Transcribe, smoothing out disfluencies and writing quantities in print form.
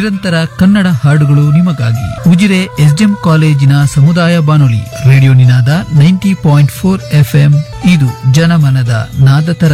ನಿರಂತರ ಕನ್ನಡ ಹಾಡುಗಳು ನಿಮಗಾಗಿ. ಉಜಿರೆ ಎಸ್ಡಿಎಂ ಕಾಲೇಜಿನ ಸಮುದಾಯ ಬಾನುಲಿ ರೇಡಿಯೋ ನಿನಾದ 90.4 FM. ಇದು ಜನಮನದ ನಾದತರ